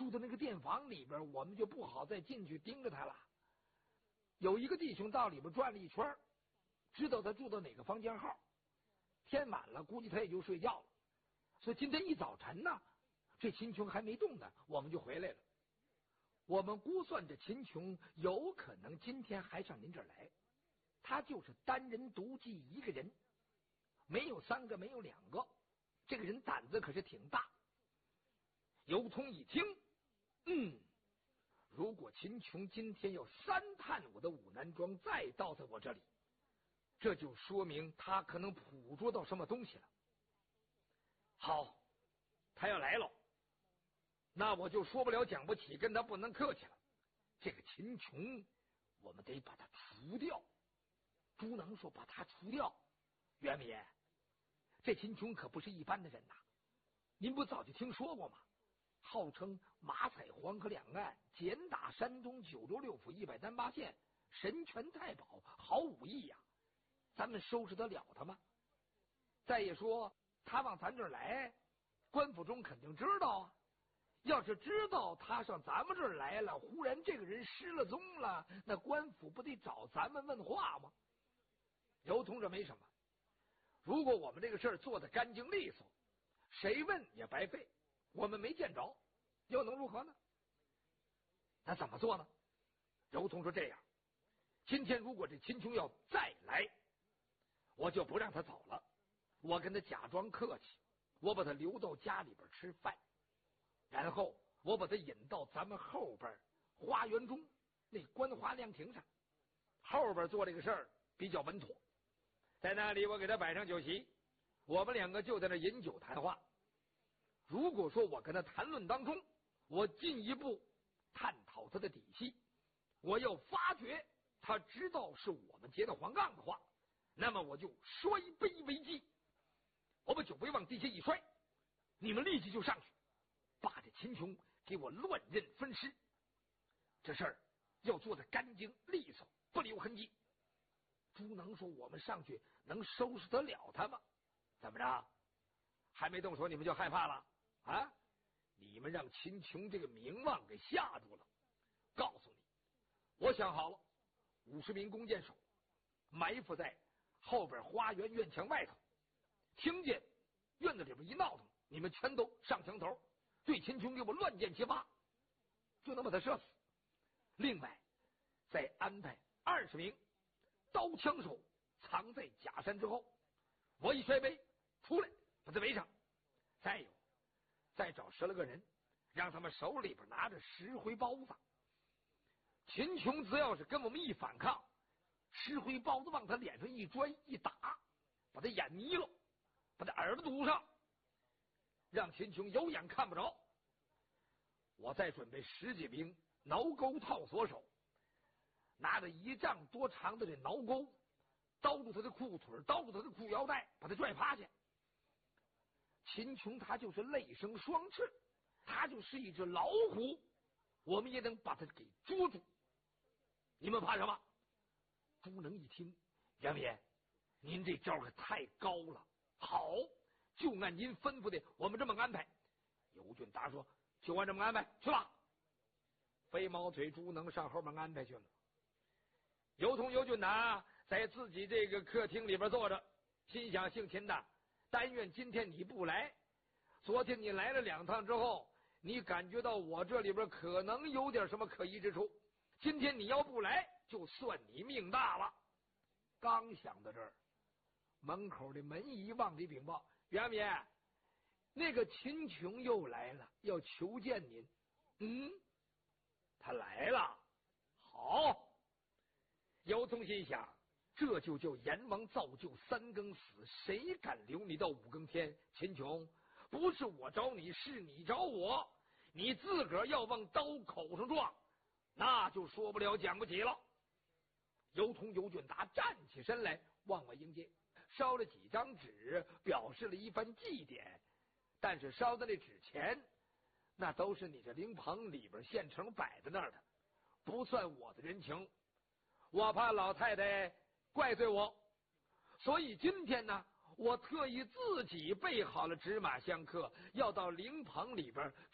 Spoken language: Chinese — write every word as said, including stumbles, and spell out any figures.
住的那个店房里边，我们就不好再进去盯着他了。有一个弟兄到里边转了一圈，知道他住到哪个房间号。天晚了，估计他也就睡觉了。所以今天一早晨呢，这秦琼还没动呢，我们就回来了。我们估算着秦琼有可能今天还上您这儿来，他就是单人独骑一个人，没有三个，没有两个，这个人胆子可是挺大。尤通一听，嗯，如果秦琼今天要三探我的武南庄，再到在我这里，这就说明他可能捕捉到什么东西了。好，他要来了，那我就说不了讲不起，跟他不能客气了。这个秦琼我们得把他除掉。朱能说把他除掉，袁伟爷，这秦琼可不是一般的人呐，您不早就听说过吗？号称马踩黄河两岸，简打山东九州六府一百单八县，神权太保，好武艺呀、啊！咱们收拾得了他吗？再一说他往咱这儿来，官府中肯定知道啊。要是知道他上咱们这儿来了，忽然这个人失了踪了，那官府不得找咱们问话吗？尤通这没什么，如果我们这个事儿做得干净利索，谁问也白费，我们没见着，又能如何呢？那怎么做呢？尤通说这样，今天如果这秦琼要再来，我就不让他走了，我跟他假装客气，我把他留到家里边吃饭，然后我把他引到咱们后边花园中那观花凉亭上，后边做这个事儿比较稳妥。在那里我给他摆上酒席，我们两个就在那饮酒谈话。如果说我跟他谈论当中，我进一步探讨他的底细，我要发觉他知道是我们结的黄杠的话，那么我就摔杯为基，我把酒杯往地下一摔，你们立即就上去把这秦琼给我乱刃分尸。这事儿要做得干净利索，不留痕迹。朱能说我们上去能收拾得了他吗？怎么着，还没动手你们就害怕了啊？你们让秦琼这个名望给吓住了。告诉你，我想好了，五十名弓箭手埋伏在后边花园院墙外头，听见院子里边一闹腾，你们全都上墙头，对秦琼给我乱箭齐发，就能把他射死。另外再安排二十名刀枪手藏在假山之后，我一摔杯出来把他围上。再有再找十来个人，让他们手里边拿着石灰包子，秦琼只要是跟我们一反抗，石灰包子往他脸上一拽一打，把他眼迷了，把他耳朵堵上，让秦琼有眼看不着。我再准备十几名挠钩套锁手，拿着一丈多长的这挠钩，叨住他的裤腿，叨住他的裤腰带，把他拽趴下。秦琼他就是泪生双翅，他就是一只老虎，我们也能把他给捉住。你们怕什么？朱能一听，杨爷，您这招可太高了，好，就按您吩咐的我们这么安排。尤俊达说就按这么安排去吧。飞毛腿朱能上后面安排去了。尤通尤俊达在自己这个客厅里边坐着，心想姓秦的，但愿今天你不来，昨天你来了两趟之后，你感觉到我这里边可能有点什么可疑之处，今天你要不来，就算你命大了。刚想到这儿，门口的门一往里禀报，袁爷，那个秦琼又来了，要求见您。嗯，他来了，好。尤通心想，这就叫阎王造就三更死，谁敢留你到五更天？秦琼，不是我找你，是你找我，你自个儿要往刀口上撞，那就说不了讲不起了。尤通尤俊达站起身来往外迎接，烧了几张纸，表示了一番祭奠，但是烧的那纸钱，那都是你这灵棚里边现成摆在那儿的，不算我的人情，我怕老太太怪罪我，所以今天呢，我特意自己备好了纸马香客，要到灵棚里边